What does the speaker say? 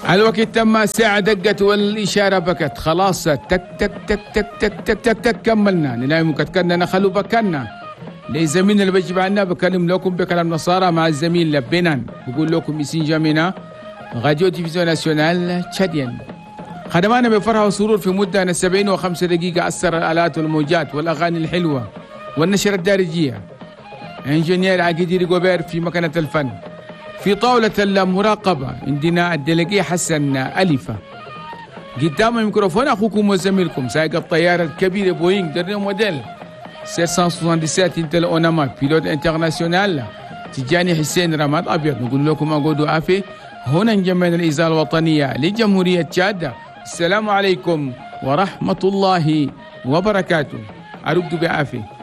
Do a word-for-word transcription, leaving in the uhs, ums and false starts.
الوقت تم، الساعة دقت والإشارة بكت، خلاص تك تك تك تك تك تك تك تك كملنا نلاقي مكتكنا نخلو بكنا. لزميلنا اللي بيجي عنا بكلم لكم بكلام نصارى مع الزميل لبنان، بقول لكم يسين جامينا راديو تلفزيون ناسيونال تشاديان. خدمانا بفرحة وسرور في مدة أنا سبعين وخمسة دقيقة، أثر الآلات والموجات والأغاني الحلوة والنشرة الدارجية. انجينير عقيدي ريغوبير في مكانة الفن. في طاولة المراقبة عندنا الدلقي حسن أليفة. قدام الميكروفون أخوكم وزميلكم سائق الطيارة الكبيرة بوينغ درنيو موديل سبعمية وسبعة وستين انتل اوناما، بيلوت انترناسيونال تجاني حسين رماد أبيض. نقول لكم أقعدوا عافية هنا نجمعنا الإذاعة الوطنية لجمهورية تشاد. السلام عليكم ورحمة الله وبركاته. أرجو بعافية.